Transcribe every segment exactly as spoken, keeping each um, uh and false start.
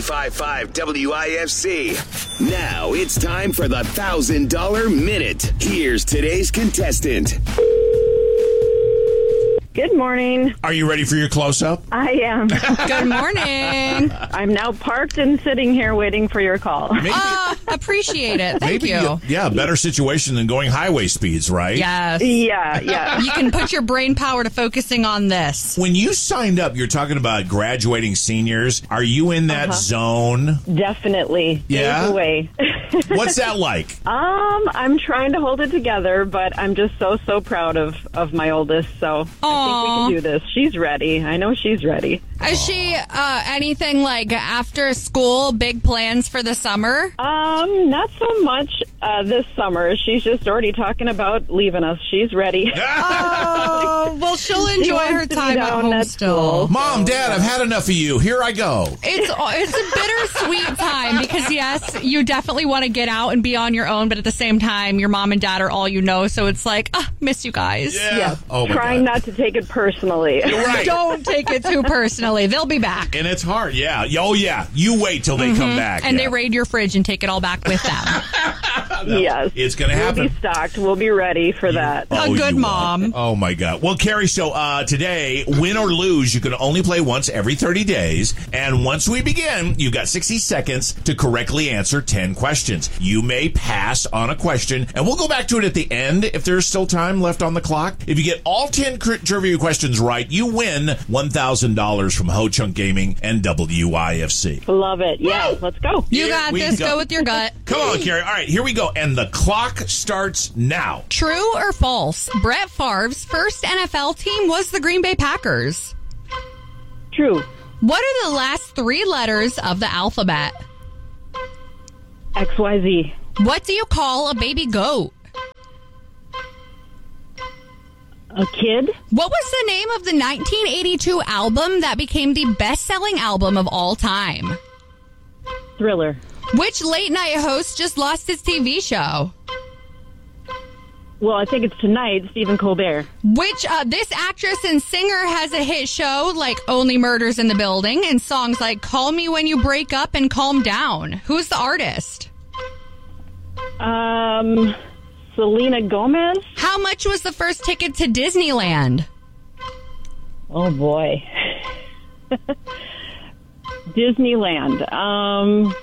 ninety-five point five W I F C. Now it's time for the one thousand dollar Minute. Here's today's contestant. Good morning. Are you ready for your close-up? I am. Good morning. I'm now parked and sitting here waiting for your call. Maybe, Uh, appreciate it. Thank maybe you. Yeah, better situation than going highway speeds, right? Yes. Yeah, yeah. You can put your brain power to focusing on this. When you signed up, you're talking about graduating seniors. Are you in that Uh-huh. zone? Definitely. Yeah? Days away. What's that like? um, I'm trying to hold it together, but I'm just so, so proud of, of my oldest, so I think we can do this. She's ready. I know she's ready. Is she uh, anything like after school, big plans for the summer? Um, not so much uh, this summer. She's just already talking about leaving us. She's ready. Oh, well, she'll She enjoy wants her to be time at down home at still. school. Mom, Dad, I've had enough of you. Here I go. It's it's a bittersweet time because, yes, you definitely want to get out and be on your own, but at the same time, your mom and dad are all you know, so it's like, ah, miss you guys. Yeah. Oh, my Trying God. not to take it personally. You're right. Don't take it too personally. They'll be back. And it's hard, yeah. Oh, yeah. You wait till they come back. And yeah. they raid your fridge and take it all back with them. Yes. It's going to We'll happen. be stocked. We'll be ready for that. A Oh, good you mom. will. Oh, my God. Well, Carrie, so uh, today, win or lose, you can only play once every thirty days. And once we begin, you've got sixty seconds to correctly answer ten questions. You may pass on a question, and we'll go back to it at the end if there's still time left on the clock. If you get all ten cr- trivia questions right, you win one thousand dollars from Ho Chunk Gaming and W I F C. Love it. Yeah, let's go. You Here got we this. go. Go with your gut. Come on, Carrie. All right, here we go. And the clock starts now. True or false? Brett Favre's first N F L team was the Green Bay Packers. True. What are the last three letters of the alphabet? X Y Z. What do you call a baby goat? A kid? What was the name of the nineteen eighty-two album that became the best-selling album of all time? Thriller. Which late-night host just lost his T V show? Well, I think it's tonight, Stephen Colbert. Which, uh, this actress and singer has a hit show like Only Murders in the Building and songs like Call Me When You Break Up and Calm Down. Who's the artist? Um, Selena Gomez? How much was the first ticket to Disneyland? Oh, boy. Disneyland. Um,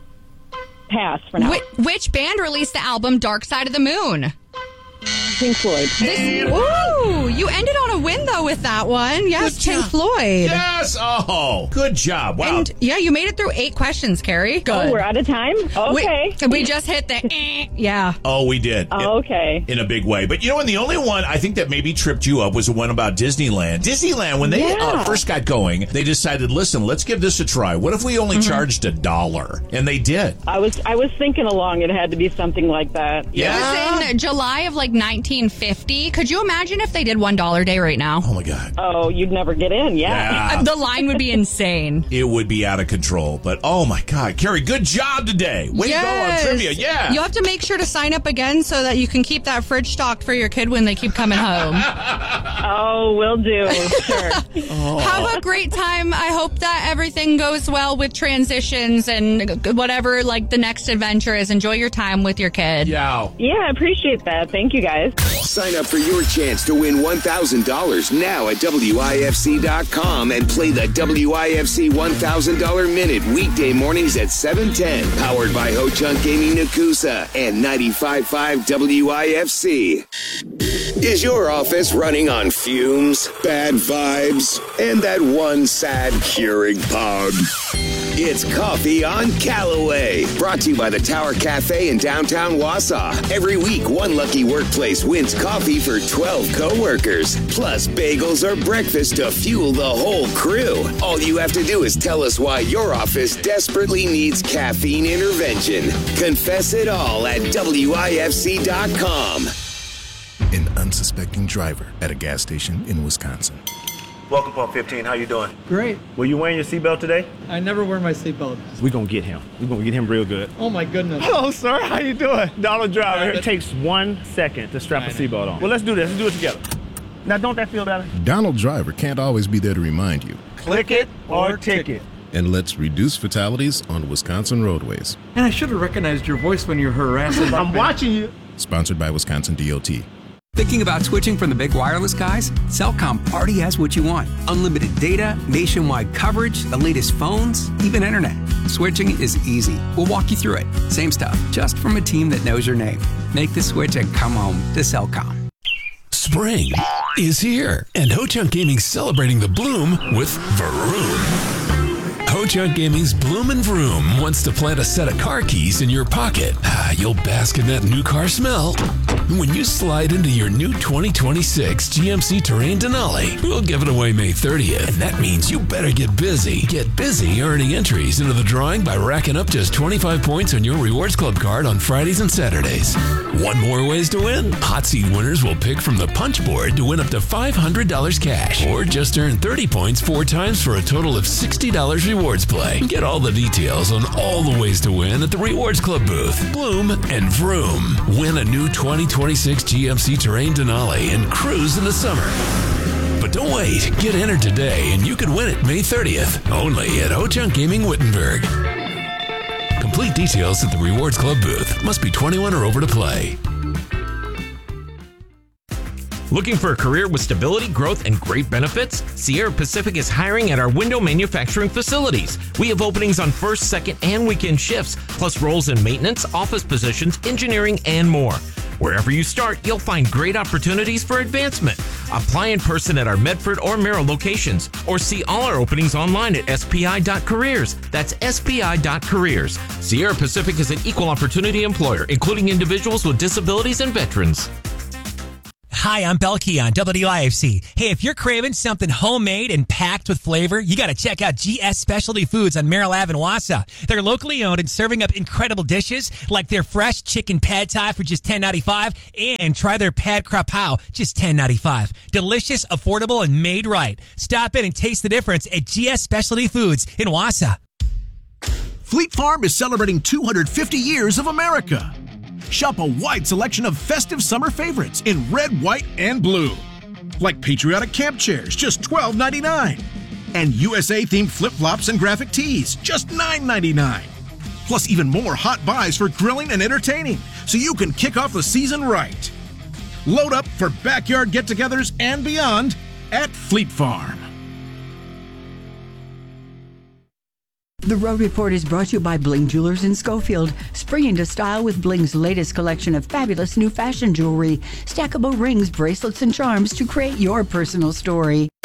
pass for now. Wh- which band released the album Dark Side of the Moon? Pink Floyd. This, woo! You ended on a win, though, with that one. Yes, Good Pink job. Floyd. Yes. Oh, good job. Wow. And, yeah, you made it through eight questions, Carrie. Good. Oh, we're out of time? Okay. We, we just hit the eh. Yeah. Oh, we did. Oh, okay. In a big way. But you know, and the only one I think that maybe tripped you up was the one about Disneyland. Disneyland, when they Yeah. uh, first got going, they decided, listen, let's give this a try. What if we only Mm-hmm. charged a dollar? And they did. I was I was thinking along it had to be something like that. Yeah. It was in July of like nineteen fifty. Could you imagine if they did one dollar day right now? Oh, my God. Oh, you'd never get in. Yeah. Yeah. Uh, the line would be insane. It would be out of control. But, oh, my God. Carrie, good job today. Way Yes. to go on trivia. Yeah. You have to make sure to sign up again so that you can keep that fridge stocked for your kid when they keep coming home. Oh, will do. Sure. Have a great time. I hope that everything goes well with transitions and whatever like the next adventure is. Enjoy your time with your kid. Yeah. Yeah, I appreciate that. Thank you, guys. Sign up for your chance to win one thousand dollars now at W I F C dot com and play the W I F C one thousand dollar Minute weekday mornings at seven ten. Powered by Ho Chunk Gaming Nakusa and ninety-five point five W I F C. Is your office running on fumes, bad vibes, and that one sad Keurig pug? It's Coffee on Callaway, brought to you by the Tower Cafe in downtown Wausau. Every week, one lucky workplace wins coffee for twelve coworkers, plus bagels or breakfast to fuel the whole crew. All you have to do is tell us why your office desperately needs caffeine intervention. Confess it all at W I F C dot com. An unsuspecting driver at a gas station in Wisconsin. Welcome, Pump fifteen. How you doing? Great. Were you wearing your seatbelt today? I never wear my seatbelt. We're gonna get him. We're gonna get him real good. Oh my goodness. Hello, sir. How you doing? Donald Driver. Hi, It but- takes one second to strap I a know. seatbelt on. Well, let's do this. Let's do it together. Now, don't that feel better? Donald Driver can't always be there to remind you. Click it or ticket. And let's reduce fatalities on Wisconsin roadways. And I should have recognized your voice when you're harassing. I'm watching you. Sponsored by Wisconsin D O T. Thinking about switching from the big wireless guys? Cellcom already has what you want. Unlimited data, nationwide coverage, the latest phones, even internet. Switching is easy. We'll walk you through it. Same stuff, just from a team that knows your name. Make the switch and come home to Cellcom. Spring is here, and Ho-Chunk Gaming's celebrating the bloom with Vroom. Ho-Chunk Gaming's Bloom and Vroom wants to plant a set of car keys in your pocket. Ah, you'll bask in that new car smell. When you slide into your new twenty twenty-six G M C Terrain Denali, we'll give it away May thirtieth. And that means you better get busy. Get busy earning entries into the drawing by racking up just twenty-five points on your Rewards Club card on Fridays and Saturdays. Want more ways to win? Hot Seat winners will pick from the punch board to win up to five hundred dollars cash. Or just earn thirty points four times for a total of sixty dollars rewards play. Get all the details on all the ways to win at the Rewards Club booth. Bloom and Vroom. Win a new twenty twenty-six G M C Terrain Denali and cruise in the summer. But don't wait. Get entered today and you can win it May thirtieth. Only at Ho-Chunk Gaming Wittenberg. Complete details at the Rewards Club booth. Must be twenty-one or over to play. Looking for a career with stability, growth, and great benefits? Sierra Pacific is hiring at our window manufacturing facilities. We have openings on first, second, and weekend shifts, plus roles in maintenance, office positions, engineering, and more. Wherever you start, you'll find great opportunities for advancement. Apply in person at our Medford or Merrill locations, or see all our openings online at S P I dot careers. That's S P I dot careers. Sierra Pacific is an equal opportunity employer, including individuals with disabilities and veterans. Hi, I'm Belkey on W I F C. Hey, if you're craving something homemade and packed with flavor, you got to check out G S Specialty Foods on Merrill Avenue, Wausau. They're locally owned and serving up incredible dishes like their fresh chicken pad thai for just ten ninety-five, and try their pad krapao, just ten ninety-five. Delicious, affordable, and made right. Stop in and taste the difference at G S Specialty Foods in Wausau. Fleet Farm is celebrating two hundred fifty years of America. Shop a wide selection of festive summer favorites in red, white, and blue. Like patriotic camp chairs, just twelve ninety-nine. And U S A-themed flip-flops and graphic tees, just nine ninety-nine. Plus even more hot buys for grilling and entertaining, so you can kick off the season right. Load up for backyard get-togethers and beyond at Fleet Farm. The Road Report is brought to you by Bling Jewelers in Schofield. Spring into style with Bling's latest collection of fabulous new fashion jewelry. Stackable rings, bracelets, and charms to create your personal story.